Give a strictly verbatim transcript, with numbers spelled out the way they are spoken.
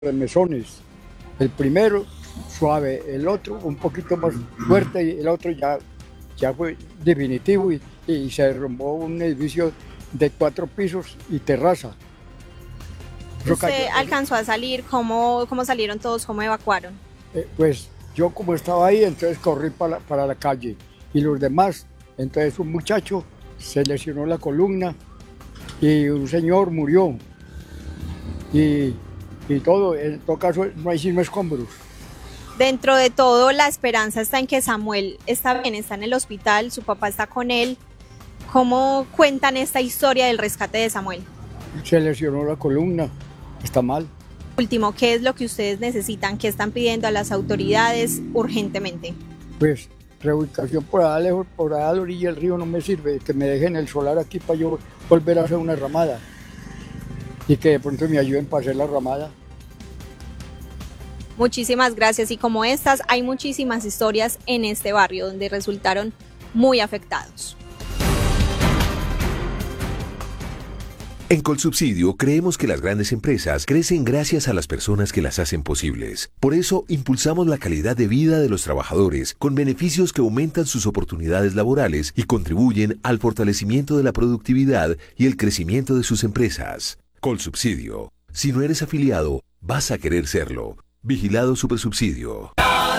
de mesones. El primero suave, el otro un poquito más fuerte y el otro ya, ya fue definitivo y, y se derrumbó un edificio de cuatro pisos y terraza. Eso ¿Usted cayó. alcanzó a salir? ¿Cómo, cómo salieron todos? ¿Cómo evacuaron? Eh, pues yo como estaba ahí, entonces corrí para la, para la calle y los demás, entonces un muchacho se lesionó la columna y un señor murió y, y todo, en todo caso no hay sino escombros. Dentro de todo, la esperanza está en que Samuel está bien, está en el hospital, su papá está con él. ¿Cómo cuentan esta historia del rescate de Samuel? Se lesionó la columna, está mal. Último, ¿qué es lo que ustedes necesitan? ¿Qué están pidiendo a las autoridades urgentemente? Pues reubicación por allá lejos, por allá a la orilla del río no me sirve, que me dejen el solar aquí para yo volver a hacer una ramada y que de pronto me ayuden para hacer la ramada. Muchísimas gracias, y como estas, hay muchísimas historias en este barrio donde resultaron muy afectados. En Colsubsidio creemos que las grandes empresas crecen gracias a las personas que las hacen posibles. Por eso impulsamos la calidad de vida de los trabajadores con beneficios que aumentan sus oportunidades laborales y contribuyen al fortalecimiento de la productividad y el crecimiento de sus empresas. Colsubsidio. Si no eres afiliado, vas a querer serlo. Vigilado Supersubsidio.